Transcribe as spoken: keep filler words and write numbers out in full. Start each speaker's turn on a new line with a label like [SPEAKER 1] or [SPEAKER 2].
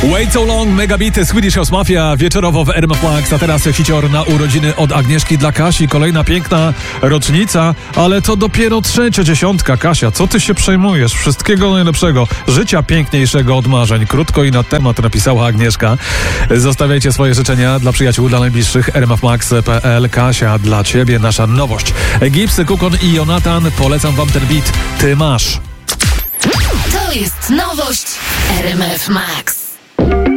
[SPEAKER 1] Wait So Long, Megabity, Swedish House Mafia, wieczorowo w R M F Max, a teraz hicior na urodziny od Agnieszki dla Kasi, kolejna piękna rocznica, ale to dopiero trzecia dziesiątka. Kasia, co ty się przejmujesz? Wszystkiego najlepszego, życia piękniejszego od marzeń. Krótko i na temat napisała Agnieszka. Zostawiajcie swoje życzenia dla przyjaciół, dla najbliższych. R M F Max kropka P L. Kasia, dla ciebie nasza nowość. Gipsy, Kukon i Jonatan, polecam wam ten beat. Ty masz.
[SPEAKER 2] To jest nowość R M F Max.